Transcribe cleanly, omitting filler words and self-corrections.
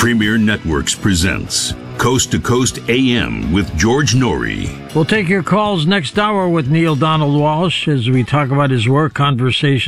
Premier Networks presents Coast to Coast AM with George Norrie. We'll take your calls next hour with Neil Donald Walsh as we talk about his work conversation.